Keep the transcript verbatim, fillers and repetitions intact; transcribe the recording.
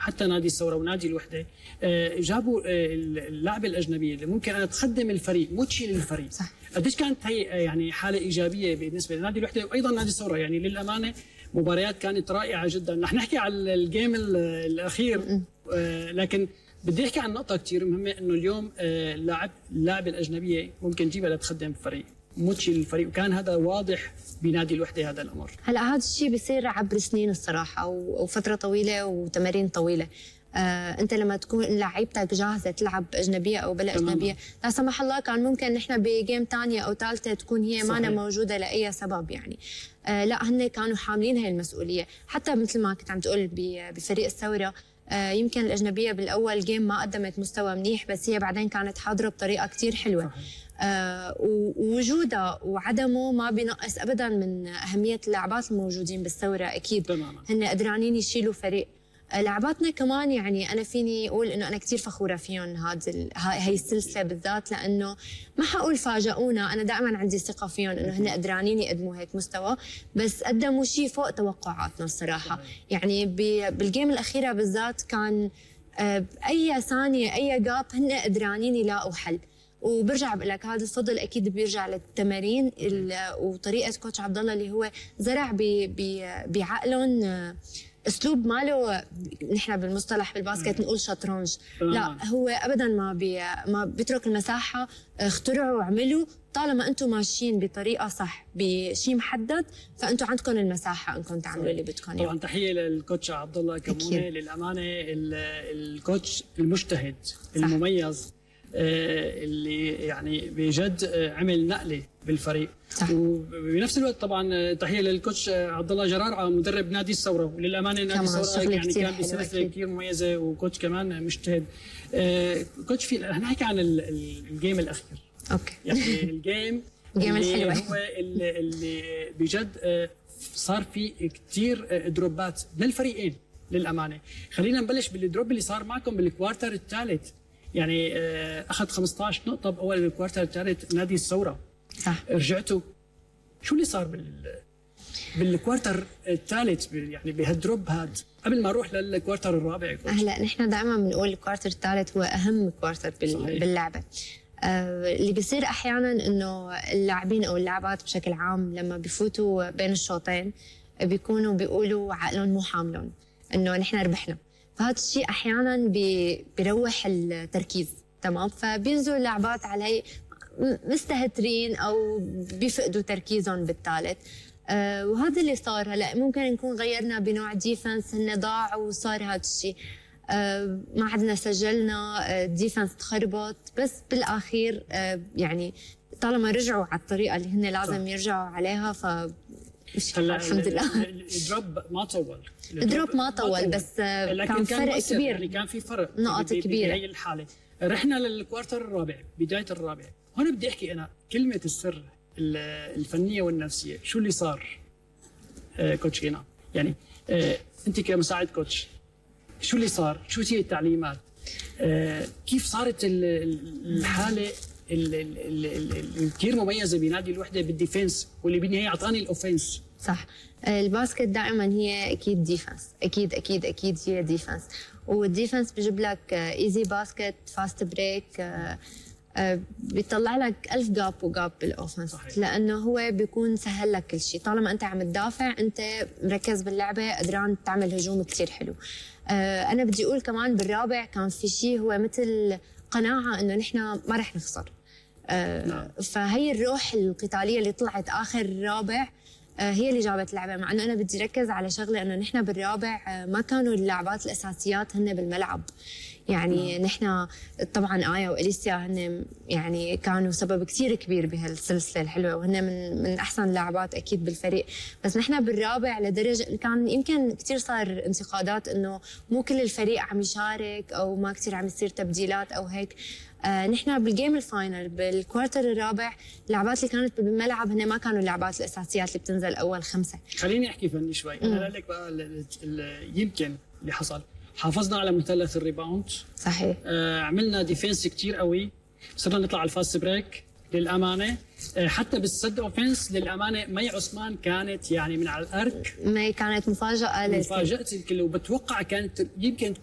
حتى نادي الثوره ونادي الوحده جابوا اللاعبه الاجنبيه اللي ممكن انها تخدم الفريق مو تشيل الفريق. صح. قديش كانت هي يعني حاله ايجابيه بالنسبه لنادي الوحده وايضا نادي الثوره، يعني للامانه مباريات كانت رائعه جدا. رح نحكي على الجيم الاخير لكن بدي احكي عن نقطه كثير مهمه، انه اليوم اللاعب اللاعبه الاجنبيه ممكن تجيبها لتخدم الفريق مو تشيل الفريق، وكان هذا واضح بنادي الوحده هذا الامر. هلا هذا الشيء بيصير عبر سنين الصراحه وفتره طويله وتمارين طويله. آه، انت لما تكون لعيبتك جاهزه تلعب اجنبيه او بلا اجنبيه، لا سمح الله كان ممكن نحن بجيم ثانيه او ثالثه تكون هي مانا موجوده لاي سبب يعني. آه لا هن كانوا حاملين هاي المسؤوليه، حتى مثل ما كنت عم تقول بفريق الثوره آه يمكن الاجنبيه بالاول جيم ما قدمت مستوى منيح، بس هي بعدين كانت حاضره بطريقه كثير حلوه. آه ووجودها وعدمه ما بينقص ابدا من اهميه اللاعبات الموجودين بالثوره، اكيد تماما. هن قدرانين يشيلوا فريق. لعباتنا كمان يعني انا فيني اقول انه انا كثير فخوره فيهم هذه هي السلسله بالذات، لانه ما حقول فاجئونا، انا دائما عندي ثقه فيهم انه هن قدرانين يقدموا هيك مستوى، بس قدموا شيء فوق توقعاتنا الصراحه. يعني بالجيم الاخيره بالذات كان اي ثانيه اي جاب هن قدرانين يلاقوا حل. وبرجع بقول لك هذا الفضل اكيد بيرجع للتمارين وطريقه كوتش عبد الله اللي هو زرع بعقلهم اسلوب ماله نحن بالمصطلح بالباسكت نقول شطرنج، لا هو ابدا ما بي ما بيترك المساحه، اخترعوا وعملوا طالما انتم ماشيين بطريقه صح بشيء محدد فانتم عندكم المساحه انكم تعملوا اللي بدكم. طبعا تحيه للكوتش عبد الله كمونه، للامانه الكوتش المجتهد المميز اللي يعني بجد عمل نقله بالفريق. صح. وبنفس الوقت طبعا تحيه للكوتش عبد الله جرار مدرب نادي الثوره، وللامانه نادي الثوره يعني كان بسلسله كثير مميزه وكوتش كمان مجتهد. كوتش في رح نحكي عن الجيم الاخير. اوكي. يعني الجيم الجيم الحلوه هو اللي, اللي بجد صار في كثير دروبات من الفريقين للامانه. خلينا نبلش بالدروب اللي صار معكم بالكوارتر الثالث، يعني اخذ خمسة عشر نقطه باول الكوارتر الثالث نادي الثوره. صح. رجعتوا شو اللي صار بال بالكوارتر الثالث يعني بهالدروب هاد قبل ما اروح للكوارتر الرابع؟ هلا نحن دائما بنقول الكوارتر الثالث هو اهم كوارتر بال... باللعبه. آه اللي بيصير احيانا انه اللاعبين او اللاعبات بشكل عام لما بفوتوا بين الشوطين بيكونوا بيقولوا عقلهم مو حاملهم انه نحن ربحنا، فهذا الشيء احيانا بي... بيروح التركيز، تمام؟ فبينزلوا اللاعبات علي مستهترين او بيفقدوا تركيزهم بالثالث. آه وهذا اللي صار. هلا ممكن نكون غيرنا بنوع ديفنس هن ضاع وصار هذا الشيء، آه ما عدنا سجلنا، آه ديفنس تخربط، بس بالاخير آه يعني طالما رجعوا على الطريقه اللي هن لازم يرجعوا عليها ف الحمد لله. الدروب ما طول، الدروب ما طول بس آه كان, كان فرق كبير، يعني كان في فرق نقط كبيره بهي الحاله. رحنا للكوارتر الرابع، بدايه الرابع، هون بدي احكي انا كلمه السر الفنيه والنفسيه، شو اللي صار آه كوتش هنا؟ يعني آه انت كمساعد كوتش شو اللي صار؟ شو هي التعليمات؟ آه كيف صارت الحاله الكثير مميزه بنادي الوحده بالديفنس واللي بالنهايه اعطاني الاوفنس؟ صح. الباسكت دائما هي اكيد ديفنس، اكيد اكيد اكيد هي ديفنس، والديفنس بيجيب لك ايزي باسكت، فاست بريك، أه بيطلع لك ألف جاب وجاب بالاوفنس، لانه هو بيكون سهل لك كل شيء. طالما انت عم تدافع انت مركز باللعبه قدران تعمل هجوم كثير حلو. أه انا بدي اقول كمان بالرابع كان في شيء هو مثل قناعه انه نحن ما رح نخسر. أه نعم. فهي الروح القتاليه اللي طلعت اخر الرابع هي اللي جابت اللعبه، مع انه انا بدي ركز على شغله انه نحن بالرابع ما كانوا اللاعبات الاساسيات هن بالملعب. يعني نعم. نحن طبعا آية وإليسيا هن يعني كانوا سبب كثير كبير بهالسلسله الحلوه، وهن من من احسن اللاعبات اكيد بالفريق، بس نحن بالرابع لدرجه كان يمكن كثير صار انتقادات انه مو كل الفريق عم يشارك او ما كثير عم يصير تبديلات او هيك. آه نحن بالجيم الفاينل بالكوارتر الرابع اللاعبات اللي كانت بالملعب هن ما كانوا اللاعبات الاساسيات اللي بتنزل اول خمسه. خليني احكي فني شوي. مم. انا لك بقى يمكن اللي حصل حافظنا على مثلث الريباوند. صحيح. آه عملنا ديفنس كثير قوي، صرنا نطلع على الفاست بريك للامانه. آه حتى بالسد اوفنس للامانه مي عثمان كانت يعني من على الارك، مي كانت مفاجاه مفاجاه الكل، وبتوقع كانت يمكن